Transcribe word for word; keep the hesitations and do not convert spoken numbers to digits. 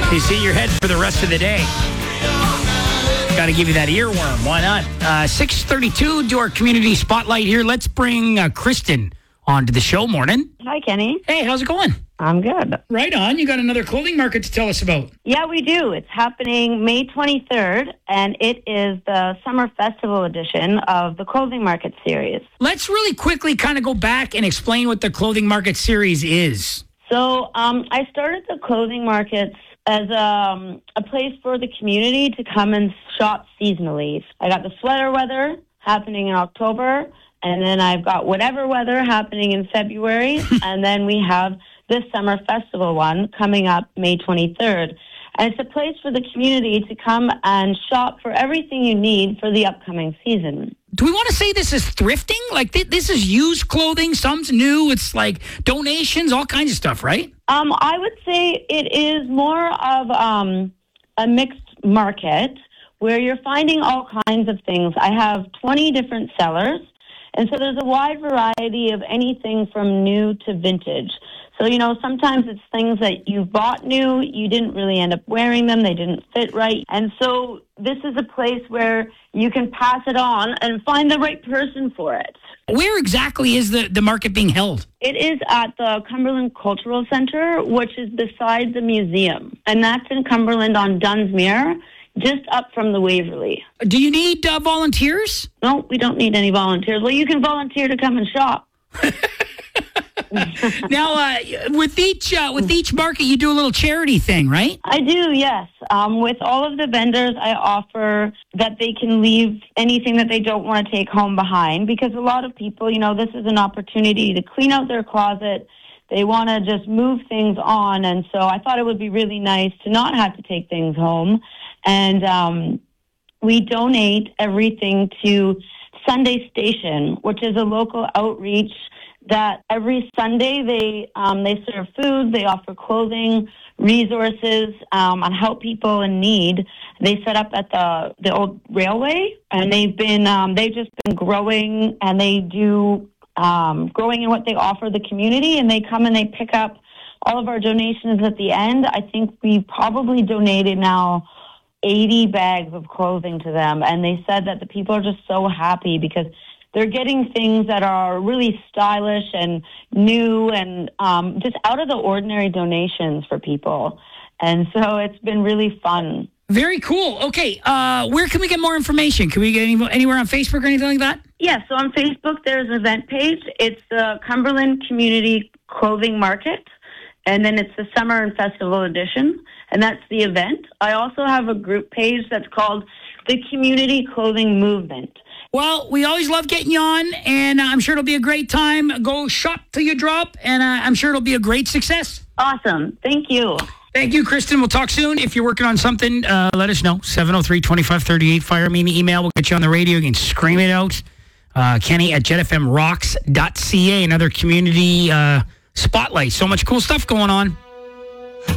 You see your head for the rest of the day. Got to give you that earworm. Why not? Uh, six thirty-two, do our community spotlight here. Let's bring uh, Kristen onto the show. Morning. Hi, Kenny. Hey, how's it going? I'm good. Right on. You got another clothing market to tell us about. Yeah, we do. It's happening May twenty-third, and it is the Summer Festival edition of the Clothing Market series. Let's really quickly kind of go back and explain what the clothing market series is. So um, I started the clothing markets as um, a place for the community to come and shop seasonally. I got the sweater weather happening in October, and then I've got whatever weather happening in February, and then we have this Summer Festival one coming up May twenty-third. And it's a place for the community to come and shop for everything you need for the upcoming season. Do we want to say this is thrifting? Like th- this is used clothing, some's new, it's like donations, all kinds of stuff, right? Um, I would say it is more of um, a mixed market where you're finding all kinds of things. I have twenty different sellers, and so there's a wide variety of anything from new to vintage. So, you know, sometimes it's things that you bought new, you didn't really end up wearing them, they didn't fit right. And so this is a place where you can pass it on and find the right person for it. Where exactly is the, the market being held? It is at the Cumberland Cultural Center, which is beside the museum. And that's in Cumberland on Dunsmuir, just up from the Waverly. Do you need uh, volunteers? No, we don't need any volunteers. Well, you can volunteer to come and shop. Now, uh, with each uh, with each market, you do a little charity thing, right? I do, yes. Um, with all of the vendors, I offer that they can leave anything that they don't want to take home behind, because a lot of people, you know, this is an opportunity to clean out their closet. They want to just move things on, and so I thought it would be really nice to not have to take things home. And um, we donate everything to Sunday Station, which is a local outreach that every Sunday they um, they serve food, they offer clothing, resources, um, and help people in need. They set up at the the old railway, and they've been um, they've just been growing, and they do um, growing in what they offer the community, and they come and they pick up all of our donations at the end. I think we've probably donated now eighty bags of clothing to them, and they said that the people are just so happy because they're getting things that are really stylish and new and um, just out of the ordinary donations for people. And so it's been really fun. Very cool. Okay, uh, where can we get more information? Can we get any, anywhere on Facebook or anything like that? Yeah, so on Facebook there's an event page. It's the Cumberland Community Clothing Market, and then it's the Summer and Festival Edition, and that's the event. I also have a group page that's called the Community Clothing Movement. Well, we always love getting you on, and I'm sure it'll be a great time. Go shop till you drop, and uh, I'm sure it'll be a great success. Awesome. Thank you. Thank you, Kristen. We'll talk soon. If you're working on something, uh, let us know. seven oh three, two five three eight. Fire me an email. We'll get you on the radio. You can scream it out. Uh, Kenny at jet f m rocks dot c a, another community uh, spotlight. So much cool stuff going on.